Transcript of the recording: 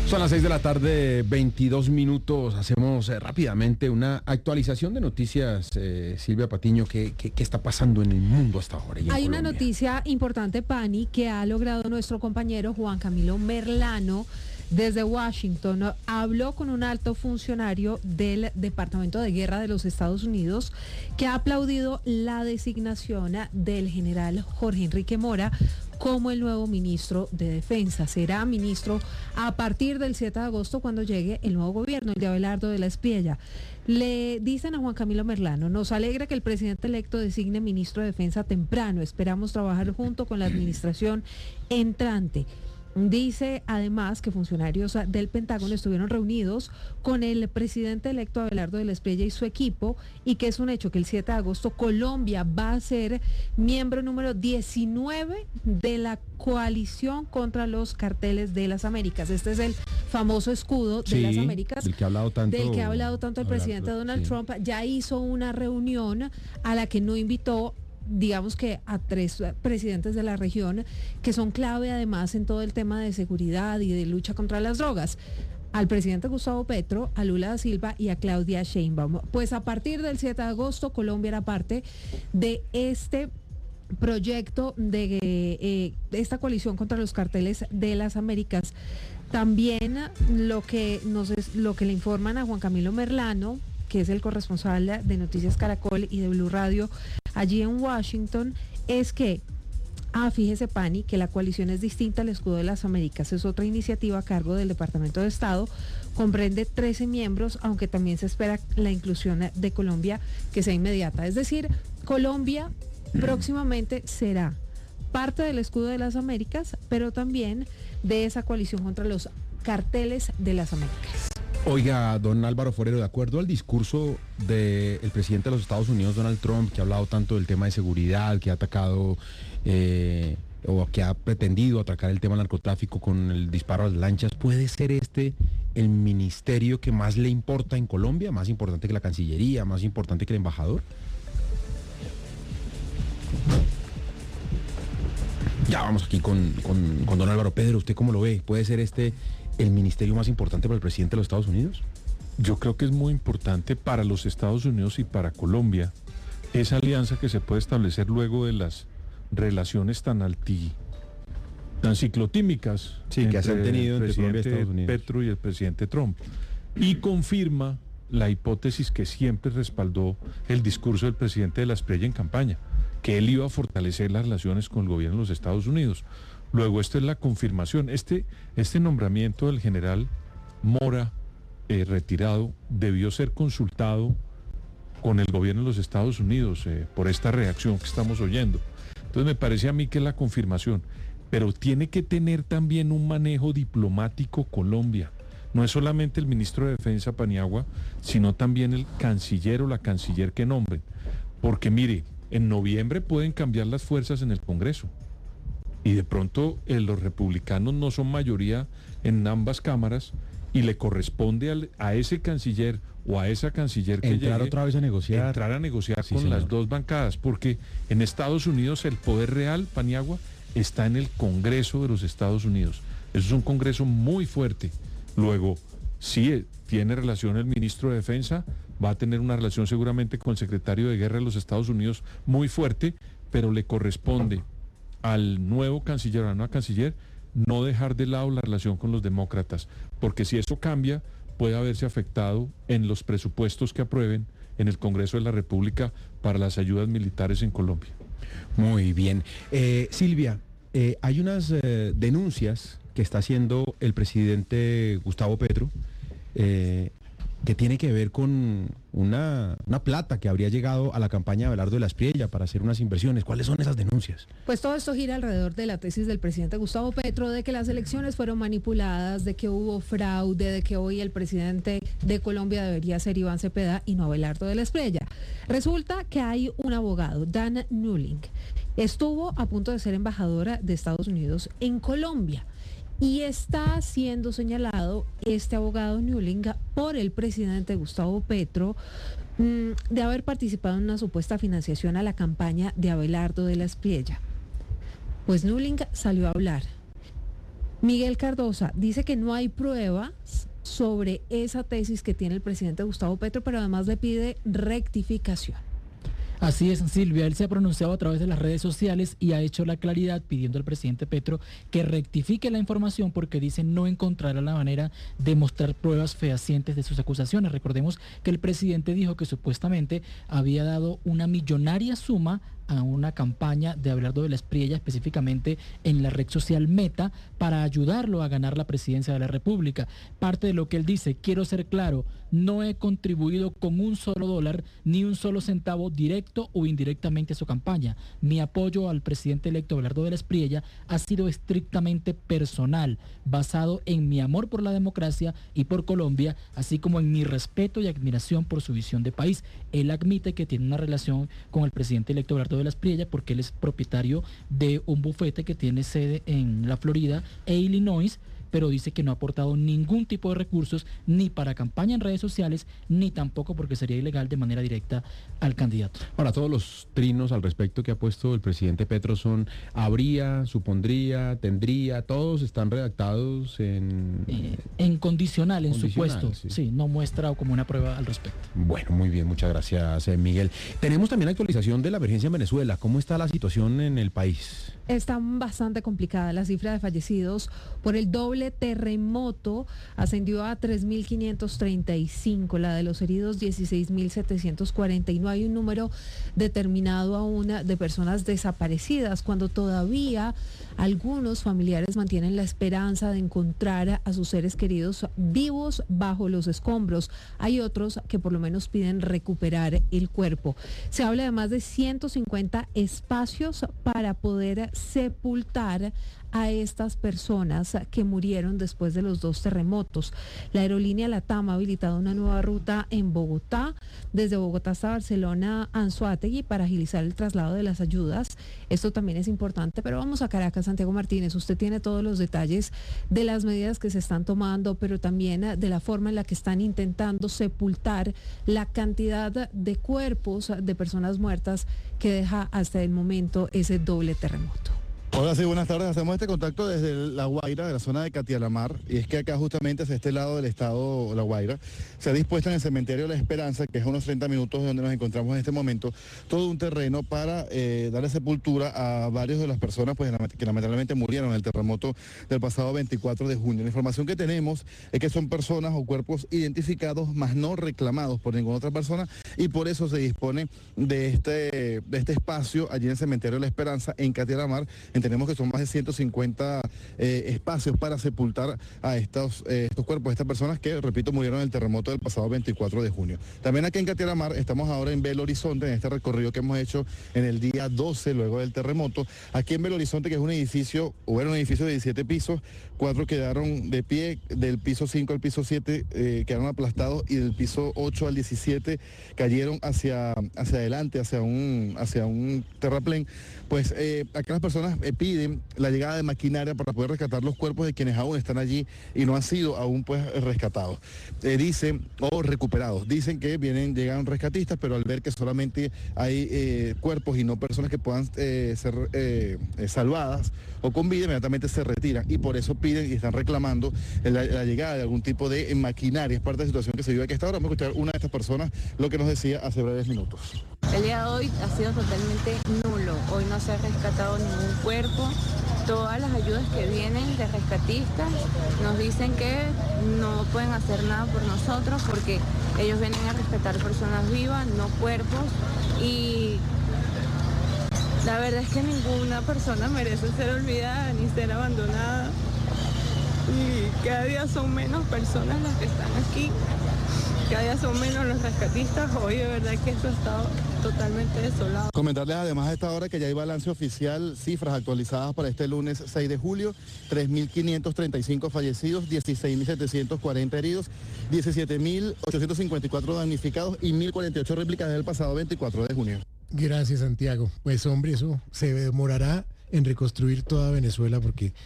Son las 6 de la tarde, 22 minutos. Hacemos rápidamente una actualización de noticias. Silvia Patiño, ¿qué está pasando en el mundo hasta ahora? Hay una noticia importante, Pani, que ha logrado nuestro compañero Juan Camilo Merlano desde Washington. Habló con un alto funcionario del Departamento de Guerra de los Estados Unidos que ha aplaudido la designación del general Jorge Enrique Mora como el nuevo ministro de Defensa. Será ministro a partir del 7 de agosto cuando llegue el nuevo gobierno, el de Abelardo de la Espriella. Le dicen a Juan Camilo Merlano: nos alegra que el presidente electo designe ministro de Defensa temprano. Esperamos trabajar junto con la administración entrante. Dice además que funcionarios del Pentágono estuvieron reunidos con el presidente electo Abelardo de la Espriella y su equipo, y que es un hecho que el 7 de agosto Colombia va a ser miembro número 19 de la coalición contra los carteles de las Américas. Este es el famoso escudo de las Américas, del que ha hablado tanto el presidente Donald Trump. Ya hizo una reunión a la que no invitó, digamos que a 3 presidentes de la región que son clave además en todo el tema de seguridad y de lucha contra las drogas: al presidente Gustavo Petro, a Lula da Silva y a Claudia Sheinbaum. Pues a partir del 7 de agosto Colombia era parte de este proyecto de esta coalición contra los carteles de las Américas. También lo que le informan a Juan Camilo Merlano, que es el corresponsal de Noticias Caracol y de Blue Radio allí en Washington, es que, fíjese, Pani, que la coalición es distinta al escudo de las Américas. Es otra iniciativa a cargo del Departamento de Estado. Comprende 13 miembros, aunque también se espera la inclusión de Colombia, que sea inmediata. Es decir, Colombia próximamente será parte del escudo de las Américas, pero también de esa coalición contra los carteles de las Américas. Oiga, don Álvaro Forero, de acuerdo al discurso del presidente de los Estados Unidos, Donald Trump, que ha hablado tanto del tema de seguridad, que ha atacado o que ha pretendido atacar el tema del narcotráfico con el disparo a las lanchas, ¿puede ser este el ministerio que más le importa en Colombia? ¿Más importante que la Cancillería? ¿Más importante que el embajador? Ya vamos aquí con don Álvaro. Pedro, ¿usted cómo lo ve? ¿Puede ser este el ministerio más importante para el presidente de los Estados Unidos? Yo creo que es muy importante para los Estados Unidos y para Colombia esa alianza que se puede establecer luego de las relaciones tan ciclotímicas que se han tenido entre entre el Colombia y presidente Estados Unidos, Petro y el presidente Trump, y confirma la hipótesis que siempre respaldó el discurso del presidente de la Espriella en campaña, que él iba a fortalecer las relaciones con el gobierno de los Estados Unidos. Luego, esta es la confirmación. Este nombramiento del general Mora, retirado, debió ser consultado con el gobierno de los Estados Unidos por esta reacción que estamos oyendo. Entonces me parece a mí que es la confirmación, pero tiene que tener también un manejo diplomático Colombia. No es solamente el ministro de Defensa, Paniagua, sino también el canciller o la canciller que nombren. Porque mire, en noviembre pueden cambiar las fuerzas en el Congreso. Y de pronto los republicanos no son mayoría en ambas cámaras y le corresponde a ese canciller o a esa canciller que entrar otra vez a negociar. Entrar a negociar Sí, con señor. las dos bancadas, porque en Estados Unidos el poder real, Paniagua, está en el Congreso de los Estados Unidos. Eso es un Congreso muy fuerte. Luego, sí tiene relación el ministro de Defensa, va a tener una relación seguramente con el secretario de Guerra de los Estados Unidos muy fuerte, pero le corresponde al nuevo canciller, a la nueva canciller, no dejar de lado la relación con los demócratas, porque si eso cambia, puede haberse afectado en los presupuestos que aprueben en el Congreso de la República para las ayudas militares en Colombia. Muy bien. Silvia, hay unas denuncias que está haciendo el presidente Gustavo Petro, que tiene que ver con una plata que habría llegado a la campaña de Abelardo de la Espriella para hacer unas inversiones. ¿Cuáles son esas denuncias? Pues todo esto gira alrededor de la tesis del presidente Gustavo Petro de que las elecciones fueron manipuladas, de que hubo fraude, de que hoy el presidente de Colombia debería ser Iván Cepeda y no Abelardo de la Espriella. Resulta que hay un abogado, Dan Newling, estuvo a punto de ser embajadora de Estados Unidos en Colombia. Y está siendo señalado este abogado Newling por el presidente Gustavo Petro de haber participado en una supuesta financiación a la campaña de Abelardo de la Espriella. Pues Newling salió a hablar Miguel Cardosa dice que no hay pruebas sobre esa tesis que tiene el presidente Gustavo Petro, pero además le pide rectificación. Así es, Silvia, él se ha pronunciado a través de las redes sociales y ha hecho la claridad pidiendo al presidente Petro que rectifique la información porque dice no encontrará la manera de mostrar pruebas fehacientes de sus acusaciones. Recordemos que el presidente dijo que supuestamente había dado una millonaria suma a una campaña de Abelardo de la Espriella, específicamente en la red social Meta, para ayudarlo a ganar la presidencia de la República. Parte de lo que él dice, quiero ser claro, no he contribuido con un solo dólar ni un solo centavo directo o indirectamente a su campaña. Mi apoyo al presidente electo Abelardo de la Espriella ha sido estrictamente personal, basado en mi amor por la democracia y por Colombia, así como en mi respeto y admiración por su visión de país. Él admite que tiene una relación con el presidente electo Abelardo de la Espriella porque él es propietario de un bufete que tiene sede en la Florida e Illinois, pero dice que no ha aportado ningún tipo de recursos ni para campaña en redes sociales, ni tampoco porque sería ilegal de manera directa al candidato. Ahora, todos los trinos al respecto que ha puesto el presidente Petro son habría, supondría, tendría, todos están redactados en condicional, en supuesto. Sí. Sí, no muestra como una prueba al respecto. Bueno, muy bien, muchas gracias, Miguel. Tenemos también actualización de la emergencia en Venezuela. ¿Cómo está la situación en el país? Está bastante complicada. La cifra de fallecidos por el doble terremoto ascendió a 3.535, la de los heridos 16.740 y no hay un número determinado aún de personas desaparecidas, cuando todavía algunos familiares mantienen la esperanza de encontrar a sus seres queridos vivos bajo los escombros. Hay otros que por lo menos piden recuperar el cuerpo. Se habla de más de 150 espacios para poder sepultar a estas personas que murieron después de los dos terremotos. La aerolínea LATAM ha habilitado una nueva ruta en Bogotá, desde Bogotá hasta Barcelona, Anzoátegui, para agilizar el traslado de las ayudas. Esto también es importante, pero vamos a Caracas. Santiago Martínez, usted tiene todos los detalles de las medidas que se están tomando, pero también de la forma en la que están intentando sepultar la cantidad de cuerpos de personas muertas que deja hasta el momento ese doble terremoto. Hola, sí, buenas tardes. Hacemos este contacto desde La Guaira, de la zona de Catialamar, y es que acá justamente hacia este lado del estado La Guaira se ha dispuesto en el cementerio La Esperanza, que es a unos 30 minutos de donde nos encontramos en este momento, todo un terreno para darle sepultura a varios de las personas pues, que lamentablemente murieron en el terremoto del pasado 24 de junio. La información que tenemos es que son personas o cuerpos identificados, más no reclamados por ninguna otra persona, y por eso se dispone de este espacio allí en el cementerio La Esperanza, en Catialamar. Entendemos que son más de 150 espacios para sepultar a estos cuerpos, a estas personas que, repito, murieron en el terremoto del pasado 24 de junio. También aquí en Catialamar estamos ahora en Belo Horizonte, en este recorrido que hemos hecho en el día 12, luego del terremoto. Aquí en Belo Horizonte, que es un edificio, era un edificio de 17 pisos, 4 quedaron de pie, del piso 5 al piso 7 quedaron aplastados, y del piso 8 al 17 cayeron hacia adelante, hacia un terraplén. Pues acá las personas piden la llegada de maquinaria para poder rescatar los cuerpos de quienes aún están allí y no han sido aún pues rescatados. Dicen, o recuperados, dicen que llegan rescatistas, pero al ver que solamente hay cuerpos y no personas que puedan ser salvadas o con vida, inmediatamente se retiran, y por eso piden y están reclamando la llegada de algún tipo de maquinaria. Es parte de la situación que se vive aquí hasta ahora. Vamos a escuchar una de estas personas lo que nos decía hace breves minutos. El día de hoy ha sido totalmente nulo. Hoy no se ha rescatado ningún cuerpo. Todas las ayudas que vienen de rescatistas nos dicen que no pueden hacer nada por nosotros porque ellos vienen a rescatar personas vivas, no cuerpos. Y la verdad es que ninguna persona merece ser olvidada ni ser abandonada. Y cada día son menos personas las que están aquí. Cada día son menos los rescatistas. Hoy de verdad que esto ha estado totalmente desolado. Comentarles además a esta hora que ya hay balance oficial, cifras actualizadas para este lunes 6 de julio, 3.535 fallecidos, 16.740 heridos, 17.854 damnificados y 1.048 réplicas del pasado 24 de junio. Gracias, Santiago. Pues hombre, eso se demorará en reconstruir toda Venezuela porque